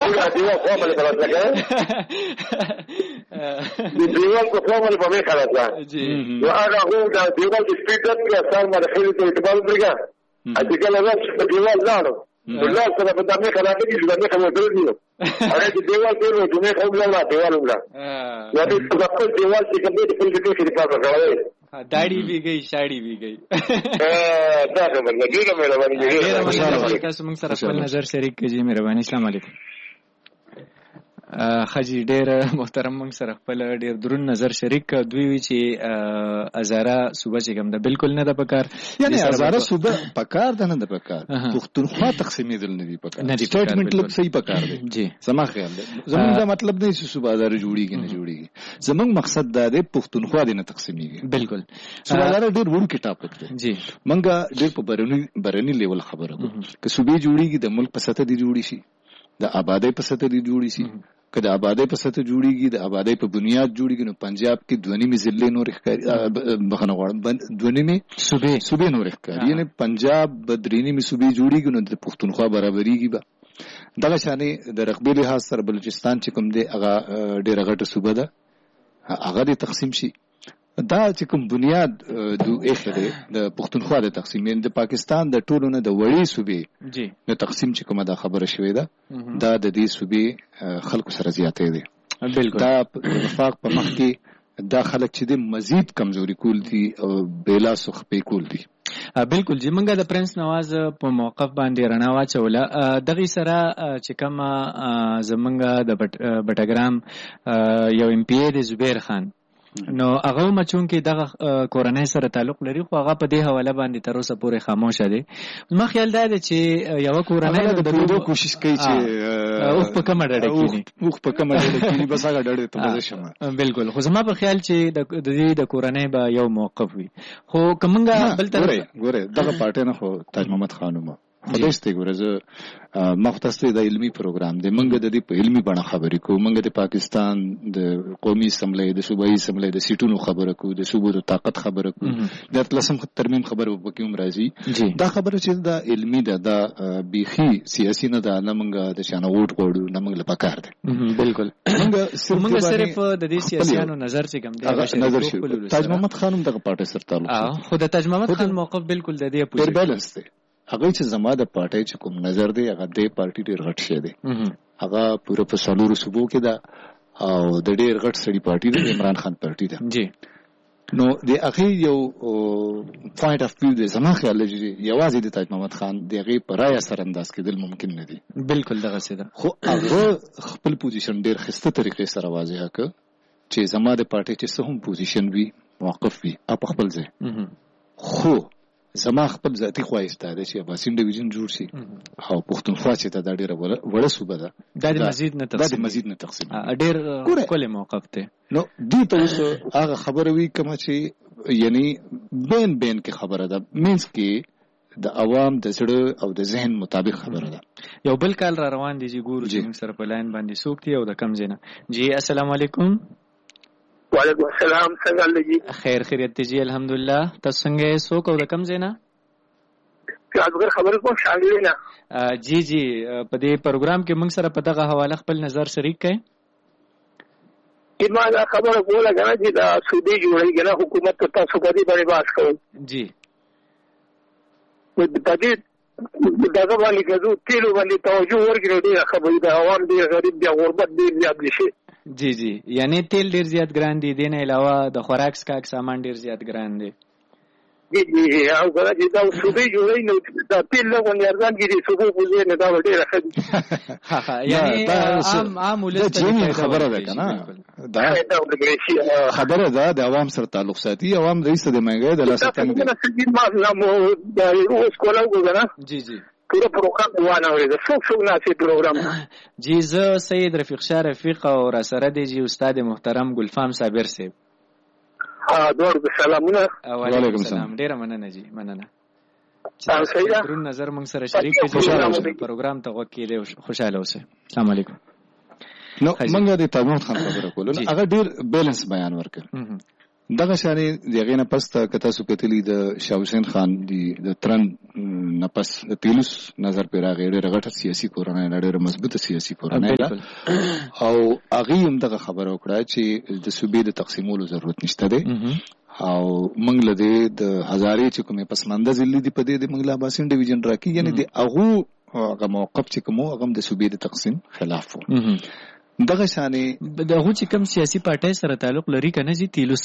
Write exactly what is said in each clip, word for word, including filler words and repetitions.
ګوره دیوال خو باندې خلاص لګا د دیوال په خوا باندې په خلاص لا جی نو هغه هو دا دیوال د سپیډر کې اثر باندې خېل ته اعتبار ورګا اته کله راځي په دیوال لاړو الله سره په دمه خلاص کې چې دمه خلاص درځي هغه د دیوال په ورو دمه خو لا دیوال ولا یا دې په خپل دیوال چې کوم دې په دې کې لپاره راغلی داڑھی بھی گئی شاڑی بھی گئی دا خبر نه ډیره مهرباني ډیره مهرباني تاسو موږ سره خپل نظر شریک کړئ مهرباني السلام علیکم خجی ډیر محترم موږ سره خپل ډیر درون نظر شریک دوی وی چې هزاره صوبه چې کوم ده بالکل نه ده پکار یعنی هزاره صوبه پکار ده نه ده پکار پښتونخوا تقسیمېدل نه دي پکار سټیټ مطلب صحیح پکار دی جی زما خیال ده زموږ دا مطلب نه چې صوبه هزاره جوړیږي نه جوړیږي زموږ مقصد دا دی پښتونخوا دې نه تقسیمېږي بالکل صوبه هزاره ډیر وړوکی ټاپک دی جی موږ ډیر په برني برني لیول خبره کوو که صوبې جوړیږي د ملک په سطح دی جوړی شي د آبادی په سطح دی جوړی شي که د آبادی په سطح جوړیږي د آبادی په بنیاد جوړیږي نو پنجاب کې دوه نیمې ضلع نور ښکاري بخښنه غواړم دوه نیمې صوبې صوبې نور ښکاري یعنی پنجاب به درې نیمې صوبې جوړیږي نو د پښتونخوا برابرېږي به دغه شانې د رقبې لحاظ سره بلوچستان چې کوم دی هغه ډېره غټه صوبه ده هغه دې تقسیم شي دا چې کوم بنیاد د ایخه دی د پښتونخوا د تقسیم یعنی د پاکستان د ټولو نه د وړې صوبې جی د تقسیم چې کومه دا خبره شوې ده دا د دې صوبې خلکو سره زیاتې دي بالکل دا وفاق په مخ کې دا خلک چې د مزید کمزوري کول دي او بلا سخ په کول دي بالکل جی منګه د پرنس نواز په موقف باندې رڼا واچوله دغه سره چې کوم زمونږ د بټګرام یو ایم پی ای د زبیر خان نو هغه مچون کې دغه کورنۍ سره تعلق لري خو هغه په دې حواله باندې تر اوسه پورې خاموشه دي ما خیال دا دی چې یو کورنۍ د دوی کوشش کوي چې او په کومه ډډه کېني او په کومه ډډه کېني بس هغه ډډه ته مزه شمه بالکل خو زما په خیال چې د دې د کورنۍ به یو موقف وي خو کومنګه بل طرف ګوره دغه پارټي نه خو تاج محمد خانومه خدایسته ګوره زه مختص د علمي پروګرام دی منګه د دې په علمي بڼه خبرې کوو منګه د پاکستان د قومي اسمبلی د صوبایي اسمبلی د سیټونو خبره کوو د صوبو د طاقت خبره کوو د اتلسم ترمیم خبره وکړو راځي دا خبره چې دا علمي ده دا بيخي سیاسي نه ده نه منګه د شانه ووټ غوړو نه منګه پکار دی بالکل منګه منګه صرف د دې سیاسيانو نظر چې کوم دی نظر شي تاج محمد خانم دغه پارټي سره تعلق خو د تاج محمد خان موقف بالکل د دې په بیلنس دی هغه چې زما د پارټي چې کوم نظر دی هغه د پارټي ډیر غټ شه دی هغه پوره په سالورو صوبو کې دا او د ډیر غټ سړي پارټي دی عمران خان پارټي ده جی نو د هغه یو پوینټ اف ویو دی زما خیال دی یوازې د تاج محمد خان دغه پر رائے سره انداز کېدل ممکن نه دی بالکل دغه څه ده خو هغه خپل پوزیشن ډیر خسته طریقې سره واضح کړ چې زما د پارټي چې څه هم پوزیشن وي موقف وي په خپل ځای خو زما خپل ذاتی خواهش ده چې اباسین ډیویژن جوړ شي او پښتونخوا چې ته دا ډیره وړه صوبه ده دا د مزید نه تقسیم دا د مزید نه تقسیم ډیر کله موقف ته نو دې ته هغه خبره وی کوم چې یعنی بین بین کې خبره ده مینس کې د عوام د زړه او د ذهن مطابق خبره ده یو بل کال را روان دي چې ګورو چې سره په لاین باندې سوکتي او د کم زینه جی السلام علیکم وعلیکم السلام څنګه لګي خیر خیریت دی جی الحمدلله تاسو څنګه سو کو د کم زینا اگر خبر کوم شامل نه جی جی په دې پروګرام کې موږ سره په دغه حواله خپل نظر شریک کړئ کله دا خبره کوله غواړم چې دا سودی جوړیږي نه حکومت ته تاسو باندې باندې باس کوي جی په دې دغه باندې کزو تیلو باندې توجه ورکړي دی خبرې د عوام دی غریب دی غربت دی زیات شي جی جی یعنی تیل ډیر زیات ګران دي دین علاوه د خوراک سکاک سامان ډیر زیات ګران دي جی جی او کله چې دا صوبې جوړې نو دا تیل له ونې ارزان کیږي صوبې په دې نه دا ډیر ښه ها ها یعنی عام عام ولست خبره ده کنه دا خبره ده د عوام سره تعلق ساتي عوام رئیس د منګي د لاسه تنګ دي ما دا اوس کوله وګورئ جی جی پورا پروګرام وانه ورته څو څو ناسي پروګرام جی زه سید رفیق شاه رفیق او را سره دی جی استاد محترم ګلفام صابر صاحب ها دور سلامونه وعلیکم السلام ډیر مننه جی مننه تاسو سیدا درون نظر موږ سره شریک کړئ پروګرام ته وکیل خوشاله اوسئ السلام علیکم نو موږ د تامین خان خبره کوله هغه ډیر بیلنس بیان ورکړ دغه شانې دغه نه پس ته کته سو کتلی د شاه حسین خان دی د ترن نه پس د تیلوس نظر پر راغی ډېر غټه سیاسي کورنۍ ډېر مضبوطه سیاسي کورنۍ او هغه هم دغه خبره وکړه چې د صوبې د تقسیمولو ضرورت نشته دی او موږ له د هزارې چې کومه پسمانده ضلع دی په دې د موږ لا باسین ډیویژن راکې یعنی د هغه هغه موقف چې کوم هغه د صوبې د تقسیم خلاف وو دغه شانې دغه چې کوم سیاسي پارټي سره تعلق لري کنه چې تیلوس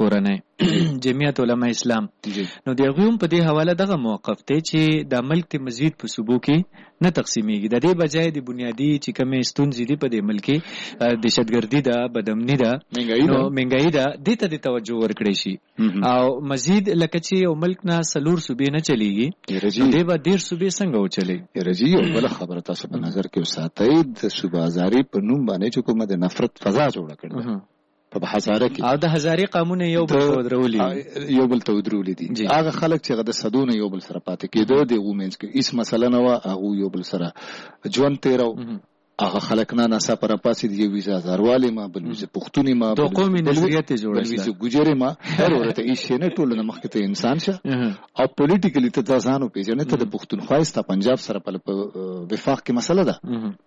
کورنۍ جمعیت علماء اسلام نو دغه هم په دې حواله دغه موقف ته چې د ملک ته مزید په صوبو کې نه تقسیمېږي د دې بجای د بنیادی چې کوم ستونزې دي په دې ملک کې دهشتګردي ده بدامني ده نو منګای ده دې ته د توجه ورکړي شي او مزید لکه چې یو ملک نه سلور صوبې نه چلیږي دې به ډیر صوبې څنګه وچلي رجی او بل خبره تاسو په نظر کې وساتئ د صوبازاري په نوم باندې چې کومه د نفرت فضا جوړه کړه په هزاره کې او د هزارې قانون یو بل ودرولې یو بل تودرولې دي هغه خلک چې د صدونه یو بل سره پاتې کېدو د وومنز کې هیڅ مسله نه و هغه یو بل سره ژوند تیرو هغه خلک نه ناسا پر پاسې دی ویزا زارواله ما بل ویزا پښتوني ما د قومي نظریات جوړه بل ویزا ګجری ما هر ورته هیڅ نه ټول نه مخکې ته انسان شه او پولیټیکلی ته ځانو پیژنې ته د پښتونخوا است پنجاب سره په وفاق کې مسله ده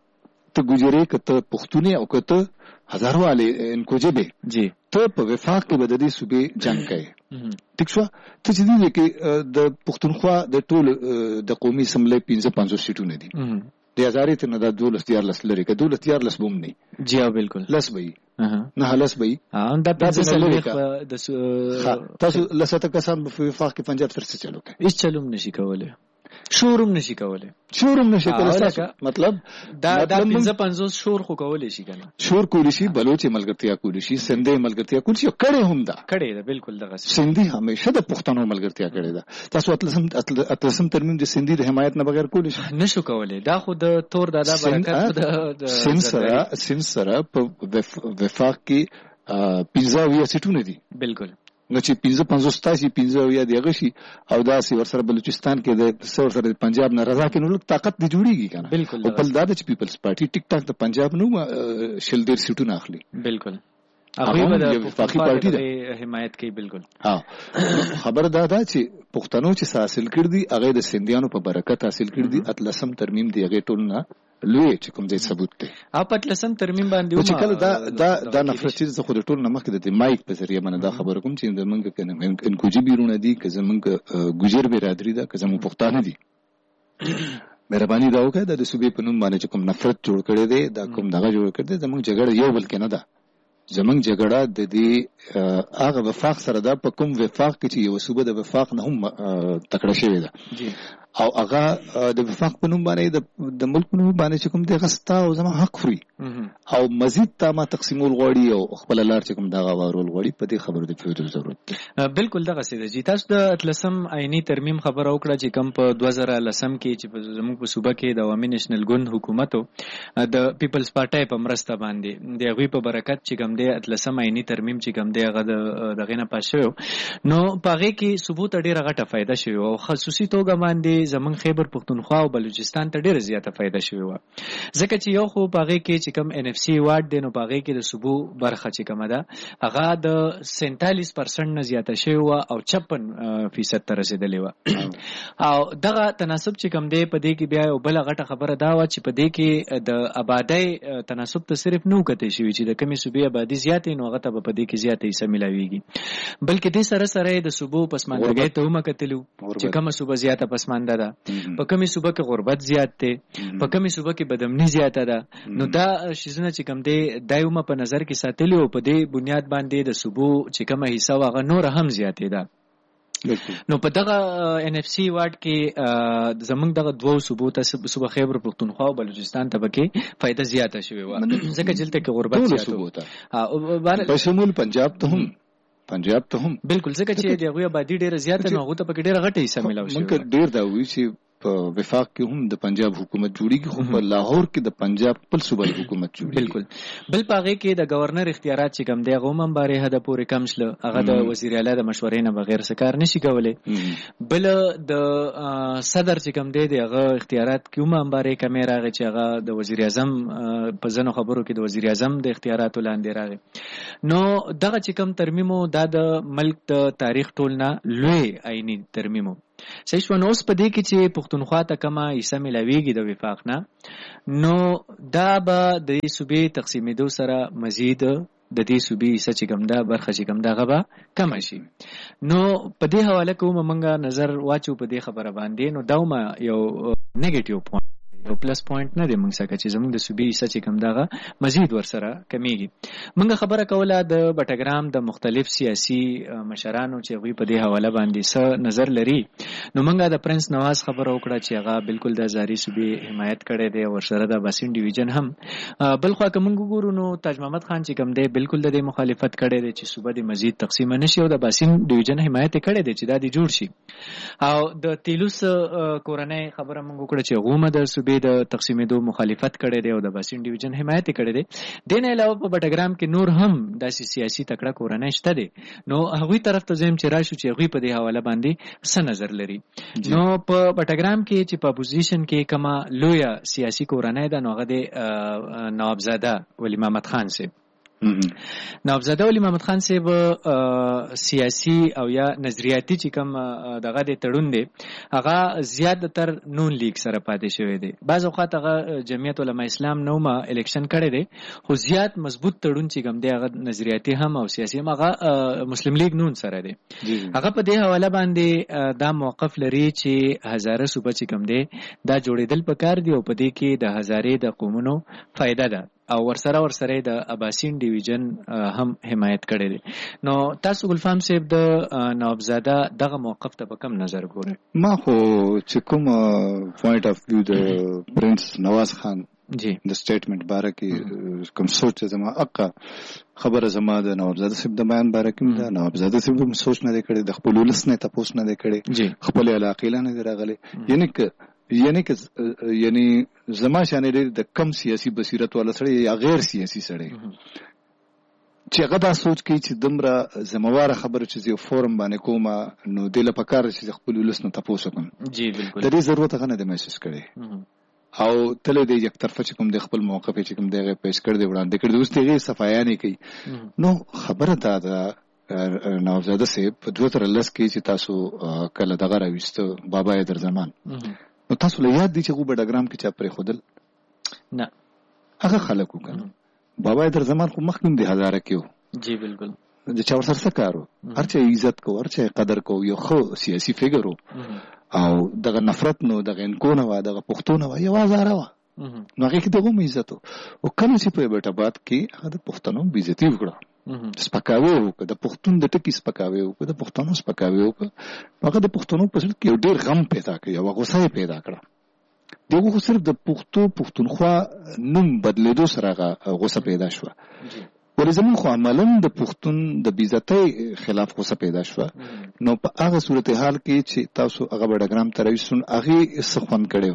ته ګجری کته پښتوني او کته هزارواله انکو جبه جی ته په وفاق کې بددي صوبې جنگ کوي ټیک شو ته چې دی کې د پښتونخوا د ټول د قومي سملې پنځه پنځه سیټونه دي د هزارې ته نه د دولت تیار لس لري که دولت تیار لس بوم نه جی بالکل لس به نه لس به ها دا پنځه سلوي د تاسو لسته کسان په وفاق کې پنجاب سره څه چلو کوي هیڅ چلوم نشي کولای شورم نشي کولای شورم نشي کولای مطلب دا دا پنځه پنځوس شور خو کولای شي کنه شور کولی شي بلوچ ملګرتیا کولی شي سندې ملګرتیا کولی شي کړي هم دا کړي دا بالکل دغه سندې همیشه د پښتنو ملګرتیا کړي دا تاسو اتلسم اتلسم ترمیم د سندې د حمایت نه بغیر کولی شي نشو کولای دا خو د تور دادا برکت د سنسرا سنسرا په وفاق کې پنځه ویا سټونه دي بالکل نو چې پنځه پنځوس تاسو پنځه یا دیغه شي او داسې ورسره بلوچستان کې د سور سره پنجاب نه رضا کې نو طاقت دی جوړیږي کنه او بل دا چې پیپلز پارټي ټیک ټاک د پنجاب نو شل ډیر سیټونه اخلي بالکل هغه د وفاقي پارټي د حمایت کوي بالکل ها خبر دا دا چې پښتنو چې حاصل کړ دي هغه د سندیانو په برکت حاصل کړ دي اتلسم ترمیم دی هغه ټول نه لوی چې کوم ځای ثبوت دی او پتلسم ترمیم باندې چې کله دا دا دا نفرت چې خو د ټول نمک د مایک په ذریعہ باندې دا خبره کوم چې د منګ کنه ان کوجی بیرونه دي که زمونږ ګجر برادری ده که زموږ پښتانه دي مهرباني دا وکړه د صوبې په نوم باندې کوم نفرت جوړ کړي دي دا کوم دغه جوړ کړي دي زمونږ جګړه یو بل کې نه ده زمونږ جګړه د دې هغه وفاق سره ده په کوم وفاق کې چې یو صوبه د وفاق نه هم تکړه شوی ده او هغه د وفاق په نوم باندې د ملک په نوم باندې چې کوم د غستا او زما حق خوري او مزید تا ما تقسیمول غواړي او خپل لار چې کوم دا غوارول غواړي په دې خبرو د فیوډل ضرورت دی بالکل دغه څه دی تاسو د اتلسم آئینی ترمیم خبره وکړه چې کوم په دوه زره لسم کې چې زموږ په صوبه کې د عوامي نېشنل ګوند حکومت د پیپلز پارټي په مرسته باندې د غوی په برکت چې کوم د اتلسم آئینی ترمیم چې کوم دی هغه دغه نه پښو نو پاره کې ثبوت ډیره غټه فائدہ شوی او خصوصي توګه باندې زمون خیبر پختونخوا او بلوچستان ته ډیره زیاته فائدہ شوی و ځکه چې یو خو پاره کې چې کوم ان اف سی وارد دی نو پاره کې د صوبو برخه چې کومه ده هغه د سینتالیس پرسنټ نه زیاته شوی و او چپن فیصد ته رسیدلی و او دغه تناسب چې کوم دی په دې کې بیا یو بل غټه خبره دا و چې په دې کې د آبادی تناسب ته صرف نو کته شوی چې د کمی صوبې آبادی زیاتې نو هغه ته په دې کې زیاتې حصہ ملاويږي بلکې دې سره سره د صوبو پسماندګۍ ته هم کتلو چې کومه صوبه زیاته پسمانده ده په کومي صوبه کې غربت زیات دی په کومي صوبه کې بدامني زیاته ده نو دا شیزونه چې کوم دی دایمه په نظر کې ساتلی او په دې بنیاد باندې د صوبو چې کومه حصہ واغه نور هم زیاتې ده نو په دغه ان اف سی وارد کې زمونږ دغه دوه صوبو ته صوبه خیبر پختونخوا او بلوچستان ته کې فائدہ زیاته شوی و ځکه چې دلته کې غربت زیات و په شمول پنجاب ته هم پنجاب ته هم بالکل ځکه چې دغه آبادی ډیره زیاته نه غوته په ډیره غټه حصہ ملاوي شي مونږ ډیر دا وی چې په وفاق کې هم د پنجاب حکومت جوړیږي، خو په لاهور کې د پنجاب خپل صوبایي حکومت جوړیږي. بالکل. بل پاغه کې د گورنر اختیارات چې کوم دی هغه هم باره حد پورې کم شله، هغه د وزیر اعلی د مشورې نه بغیر څه کار نشي کولای. بل د صدر چې کوم دی هغه اختیارات کې هم باره کمې راغی چې هغه د وزیر اعظم په ځنو خبرو کې د وزیر اعظم د اختیاراتو لاندې راغی. نو دغه چې کوم ترمیمو دا د ملک د تاریخ ټول نه لوی عیني ترمیمو. صحیح شو. نو اوس په دې کې چې پښتونخوا ته کومه حصہ ملاویږي د وفاق نه، نو دا به د صوبې تقسیمېدو سره مزید د دې صوبې حصہ چې کوم دا برخه چې کوم دغه به کم شي. نو په دې حواله کوم موږ نظر واچو په دې خبره باندې، نو دا ما یو نیگیټیو پوینټ یو پلس پوینټ نه دی موږ څخه چې زموږ د صوبې حصہ چې کوم دغه مزید ورسره کمیږي. موږ خبره کوله د بټګرام د مختلف سیاسي مشرانو چې هغوی په دې حواله باندې څه نظر لري. نو موږ د پرنس نواز خبره وکړه چې هغه بالکل د هزاري صوبې حمایت کړی دی، ورسره د باسین ډیویژن هم. بل خوا که موږ وګورو نو تاج محمد خان چې کوم دی بالکل د دې مخالفت کړی دی چې صوبه د مزید تقسیم نشي، او د باسین ډیویژن حمایت کړی دی چې دا دی جوړ شي. او د تیلوس کورنۍ خبره موږ وکړه چې هغه د صوبې د تقسیمېدو مخالفت کړی دی او د باسین ډیویژن حمایت کړی دی. دین علاوه په بټګرام کې نور هم داسې سیاسي تکړه کورنۍ شته دي. نو هغوی طرف ته زم چې راشو چې هغوی په دې حواله باندې څه نظر لري. نو په بټګرام کې چې په اپوزیشن کې کما لویه سیاسي کورنۍ ده، نو هغه د نوابزاده ولی محمد خان صاحب. نوابزاده ولی محمد خان صاحب سیاسي او یا نظریاتي چې کوم دغه د تړون دی هغه زیاتره نون لیگ سره پاتې شوی دی. بعض اوقات هغه جمعیت علماء اسلام نومه الیکشن کړی دی، خو زیات مضبوط تړون چې کوم دی هغه نظریاتي هم او سیاسي هم هغه مسلم لیگ نون سره دی. هغه په دې حواله باندې دا موقف لري چې هزاره صوبه چې کوم دی دا جوړېدل پکار دی او په دې کې د هزارې د قومونو فائدہ ده، او ورسره ورسره د اباسین ډیویژن هم حمایت کړی دی. نو تاسو ګلفام صاحب د نوابزاده دغه موقف ته په کوم نظر ګورئ؟ ما خو چې کوم پوینټ اف ویو د پرنس نواز خان جی د سټیټمنټ باره کې کوم سوچ زما اقا خبره زما د نوابزاده صاحب د بیان باره کې د نوابزاده صاحب هم سوچ نه دی کړی، د خپل ولس نه تاسو نه دی کړی، خپل علاقې نه دی راغلی. یعنی که یعنی که یعنی زما شانې ډېر د کم سیاسي بصیرت والا سړی یا غیر سیاسي سړی چې هغه دا سوچ کوي چې دومره ذمہواره خبره چې زه فورم باندې کومه، نو دې له پکار چې خپل ولس نه تاسو کوم. جی بالکل. د دې ضرورت هغه نه د محسوس کړي او تل دې یک طرفه چې کوم د خپل موقف چې کوم دغه پیش کړ دی وړاندې کړ، دوی ستې صفایانه کوي. نو خبره دا ده نوابزاده صاحب په دوه تر لس کې چې تاسو کله دغه راويستو بابا در زمان، نو تاسو له یاد دي چې غو بډګرام کې چا پرې خودل نه هغه خلکو کنه. بابا در زمان خو مخکې د هزاره کې جی بالکل د چا ورسره څه کارو، هر چا عزت کو، هر چا قدر کو، یو خو سیاسي فګر او دغه نفرت نو دغه انکونه وا دغه پښتون وا یو هزاره وا، نو هغه کې دغه عزت او کله چې په بیٹا باد کې هغه د پښتنو بیزتی وکړه، سپکاوی وکړه، د پښتون د ټکی سپکاوی وکړه، د پښتنو سپکاوی وکړه، هغه د پښتنو په سر کې ډېر غم پیدا کړ او غوسه پیدا کړه. دغه خو صرف د پښتو پښتونخوا نوم بدلیدو سره هغه غوسه پیدا شو، ولې زموږ خو عملاً د پښتون د بیزتۍ خلاف غوسه پیدا شو. نو په هغه صورتحال کې چې تاسو هغه بډګرام ته راوستون هغه سخن کړو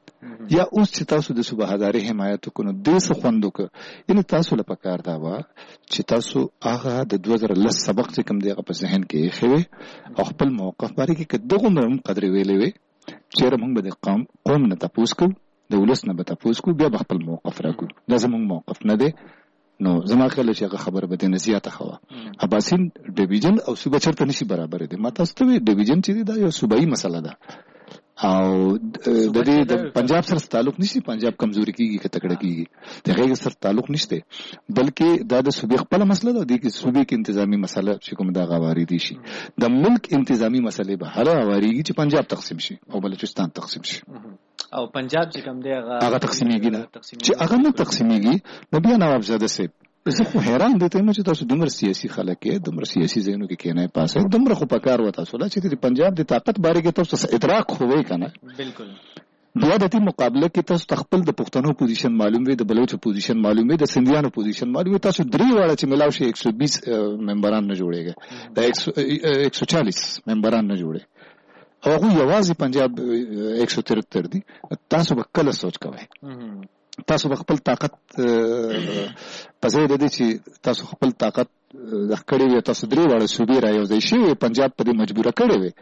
یا اوس چې تاسو د صوبه هزاري حمایت وکړو د څه خوندو ک یعنی تاسو له پکار دا وا چې تاسو هغه د دوه زره لس سبق چې کوم دیغه په ذهن کې خوي او خپل موقف باندې کې دغه مرم قدر ویلې وي چې موږ به د قوم قوم نه تاسو کو د ولس نه به تاسو کو بیا خپل موقف راکو. دا زموږ موقف نه دی. نو زما خیال چې هغه خبره به د نزیاته خوا اباسین ډیویژن او صوبه چرته نشي برابر دي. ما تاسو ته ډیویژن چې دا یو صوبایي مسله ده او د دې د پنجاب سره تعلق نشي، پنجاب کمزوري کیږي که تکړه کیږي، دغه سره تعلق نشته، بلکې دا د صوبې خپل مسله ده. د کې صوبې کې انتظامی مسله چې کوم دا غواري دي شي، د ملک انتظامی مسلې به هله غواريږي چې پنجاب تقسیم شي او بلوچستان تقسیم شي او پنجاب چې کوم دی هغه تقسیمېږي نه، چې هغه نه تقسیمېږي. نو بیا نوابزاده صاحب زه خو حیران دي ته چې تاسو دومره سیاسي خلک کې دومره سیاسي ذهنو کې کېنه پاسه دومره خو پکار وتا سولا چې د پنجاب د طاقت باره کې تاسو ادراک خووي کنه. بالکل. بیا د دې مقابله کې تاسو خپل د پښتنو پوزیشن معلوم وي، د بلوچو پوزیشن معلوم وي، د سندیانو پوزیشن معلوم وي. تاسو درې واړه چې ملاو شي ایک سو بیس ممبران نه جوړيږي، دا ایک سو چالیس ممبران نه جوړي. او هغه یوازې پنجاب ایک سو ترہتر دي. تاسو به کله سوچ کوئ تاسو به خپل طاقت په ځای د دې چې تاسو خپل طاقت کړی وي تاسو درې واړه صوبې را یوځای شوي پنجاب په دې مجبوره کړی وي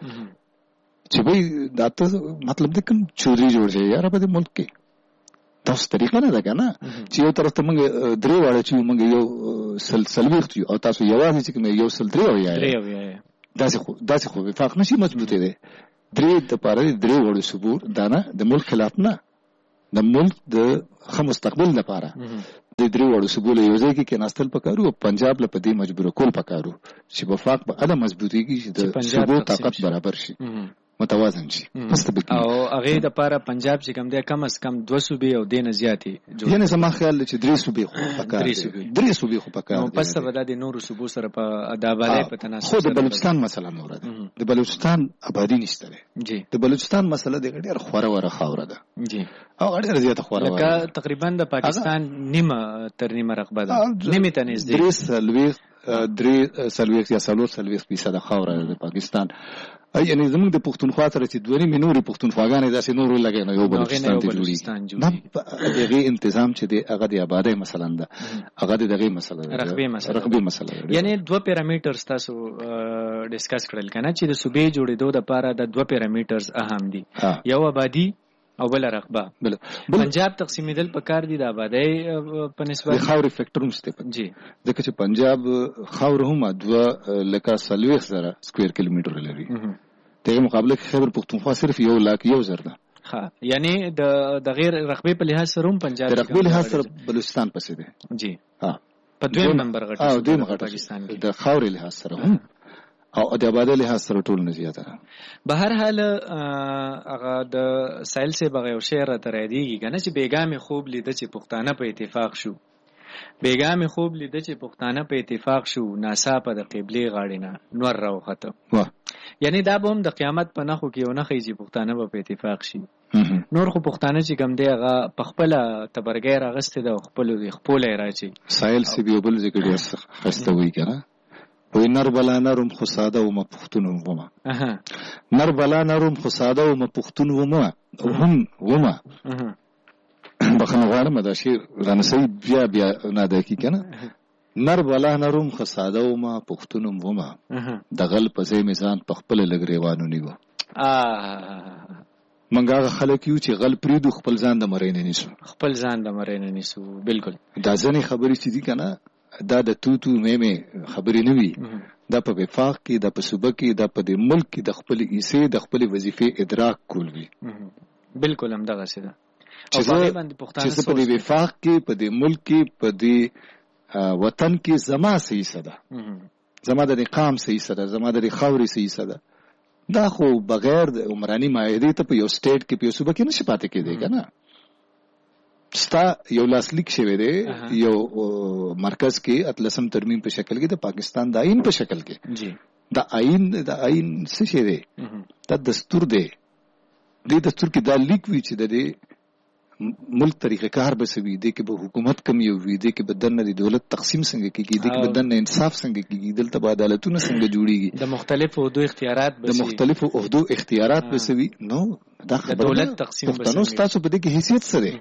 چې وایي دا ته مطلب د کوم چودري جوړ شي یاره په دې ملک کې تاسو طریقه نه ده که نه چې یو طرف ته موږ درې واړه چې موږ یو سل څلوېښت یو او تاسو یوازې چې کوم یو سل درې وایي داسې خو داسې خو وفاق نشي مضبوطې دی. درې دپاره درې وړو صوبو دا نه د ملک خلاف نه د ملک د ښه مستقبل لپاره د درې وړو صوبو له یو ځای کې کېناستل پکارو او پنجاب له په دې مجبوره کول پکارو چې وفاق به هله مضبوطېږي چې د صوبو طاقت برابر شي متوازن شي. او هغې دپاره پنجاب چې کوم دی کم از کم دوه صوبې او دې نه زیاتې یعنې زما خیال دی چې درې صوبې خو پکار دي درې صوبې خو پکار دي. پس به دا د نورو صوبو سره په د آبادۍ په تناسب خو د بلوچستان مسله نوره ده. د بلوچستان آبادي نشته دی جی. د بلوچستان مسله د ډېر خوره وره خاوره ده جی او ډېره زیاته خوره وره لکه تقریبا د پاکستان نیمه تر نیمه رقبه ده نیمې ته نږدې درې څلوېښت درې څلوېښت یا څلور څلوېښت فیصده خاوره ده د پاکستان. یعنې زموږ د پښتونخوا سره چې دوه نیمې نورې پښتونخواګانې داسې نور ولګوي نو یو بلوچستان ته جوړېږي. دا هغې انتظام چې دی هغه د آبادۍ مثلا ده هغه د دغې مسله ده رقبې مسله ده. یعنې دوه پیرامیټرز تاسو ډسکس کړل که نه چې د صوبې جوړېدو دپاره د دوه پیرامیټرز اهم دي یو آبادي او بل رقبه. پنجاب تقسیمېدل پکار دي د آبادۍ په نسبت د خاورې فیکټر هم شته جی ځکه چې پنجاب خاوره هم دوه لکه څلوېښت زره سکویر کیلومیټر لري دغې مقابله کې خیبر پښتونخوا صرف یو لاک یو زر ده. ښه یعنې د دغې رقبې په لحاظ سره هم پنجاب د رقبې لحاظ سره بلوچستان پسې دی جی په دویم نمبر غټ پاکستان کې د خاورې لحاظ سره هم او د آبادۍ لحاظ سره ټول نه زیاته ده. به هر حال هغه د سایل صاحب هغه یو شعر راته رایادېږي که نه چې بېګا مې خوب لیده چې پښتانه په اتفاق شو بېګا مې خوب لیده چې پښتانه په اتفاق شو ناڅاپه د قبلې غاړې نه نور راوخته. یعنې دا به هم د قیامت په نښو کې یو نښی چې پښتانه به په اتفاق شي. نور خو پښتانه چې کوم دی هغه په خپله تبرګی راغستې ده او خپلو خپله یې راچي. سایل صاحب یو بل ځای کې ډېر ښایسته وایي که نه وی نر بلا نرم خو ساده ومه پښتون ومه نر بلا نرم خو ساده ومه پښتون ومه هم ومه بخښنه غواړم دا شعر رانه صحیح بیا بیا نادا کي که نه نر بلا نرم خو ساده ومه پښتون ومه د غل په ځای مې ځان په خپله لږ ریوان ونیوه. موږ هغه خلک یو چې غل پرېږدو خپل ځان د مرۍ نه نیسو خپل ځان د مرۍ نه نیسو. بلکل دا ځینې خبرې چې دي که نه دا د تو تو مې مې خبرې نه وي دا په وفاق کې دا په صوبه کې دا په دې ملک کې د خپلې حصې د خپلې وظیفې ادراک کول وي. بلکل همدغسې ده چې زه په دې وفاق کې په دې ملک کې په دې وطن کې زما څه حصه ده زما د دې قام څه حصه ده زما د دې خاورې څه حصه ده. دا خو بغیر د عمراني معاهدې ته په یو سټیټ کې په یو صوبه کې نشي پاتې کېدی که نه. ستا یو لاسلیک شوی دی یو مرکز کې اتلسم ترمیم په شکل کې د پاکستان د آئین په شکل کې د آئین د آئین څه شی دی دا دستور دی. دې دستور کې دا لیک وي چې د دې ملک طریقه کار به څه وي دې کې به حکومت کم یو وي دې کې به دننه د دولت تقسیم څنګه کېږي دې کې به دننه انصاف څنګه کېږي دلته به عدالتونه څنګه جوړېږي د مختلفو عهدو اختیارات د مختلفو عهدو اختیارات به څه وي. نو دا خبره دولت تقسیم پښتنو ستاسو په دې کې حیثیت څه دی.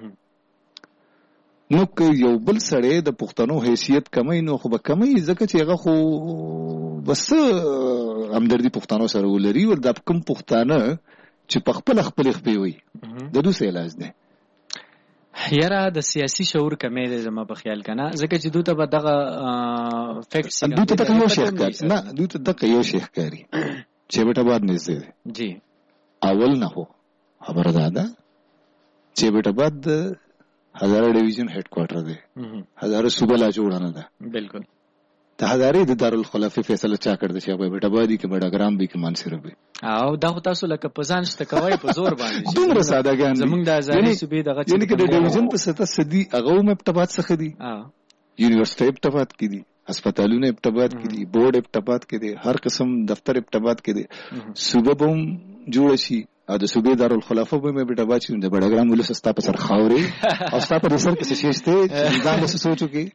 نو که یو بل سړی د پښتنو حیثیت کمی نو خو به کمی ځکه چې هغه خو بس همدردي پښتنو سره ولري ول دا کوم پښتانه چې په خپله خپلې خپې وي د دوی څه علاج دی. یاره د سیاسي شعور کمی دی زما په خیال که نه ځکه چې دوی ته به دغه فیکټس دوی ته دغه یو شی ښکاري نه دوی ته دغه یو شی ښکاري چې بیټ آباد نږدې دی جی اول نه هو خبره دا ده چې بیټ آباد هزاره ډیویژن هیډ کوارټر دی هزاره صوبه لا جوړه نه ده. بالکل د هزارې د دارالخلافه فیصله چا کړ د چې هغه بیټ آبادي کې بډاګرام به کې مانسره به او دا خو تاسو لکه په ځان شته کوي په زور باندې دومره سادهګان زمونږ د هزارې صوبې دغه یعنې که د ډیویژن په سطح سدي هغه هم ابتباد څخه دي یونیورسټۍ ابتباد کې دي هسپتالونه ابتباد کې دي بورډ ابتباد کې دي هر قسم دفتر ابتباد کې دي صوبه به هم جوړه شي او د صوبې دارالخلافه به مې بیټ آباد شي د بډاګرام ولس ستا په سر خاورې او ستا په سر کې څه شی شته ځان له سوچو کې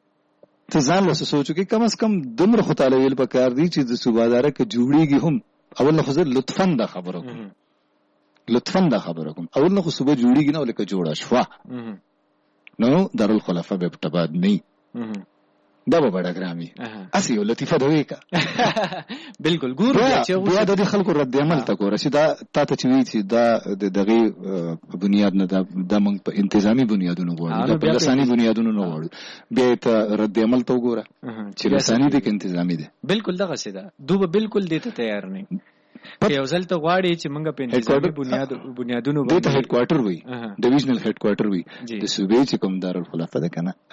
ته ځان له سوچو کې کم از کم دومره خو تعالی ویل پکار دي چې د صوباداره کې جوړیږي هم اول نه خو زه لطفا دا خبره کوم لطفا دا خبره کوم اول نه خو صوبه جوړیږي نه ولکه جوړه شوه نو دارالخلفاء به پټباد نه دا به بډګرامي اسی یو لطیفه دوی کا بالکل ګورو چې بیا د خلکو رد عمل تا کو رسیدا تا ته چوي چې دا د دغه بنیاد نه د موږ په انتظامی بنیادونو غواړو په لساني بنیادونو نه غواړو بیا ته رد عمل تو ګوره چې لساني دي کې انتظامی دي بالکل دغه سیدا دوی بالکل دته تیار نه یو ځل ته غواړي چې موږ په انتظامی بنیاد بنیادونو باندې د هډ کوارټر وي ډیویژنل هډ کوارټر وي د صوبې چې کوم دارالخلفاء ده کنه